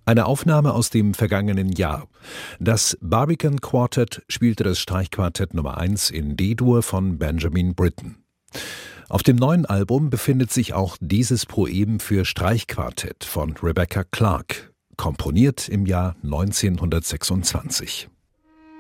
Eine Aufnahme aus dem vergangenen Jahr. Das Barbican Quartet spielte das Streichquartett Nummer 1 in D-Dur von Benjamin Britten. Auf dem neuen Album befindet sich auch dieses Poem für Streichquartett von Rebecca Clarke, komponiert im Jahr 1926.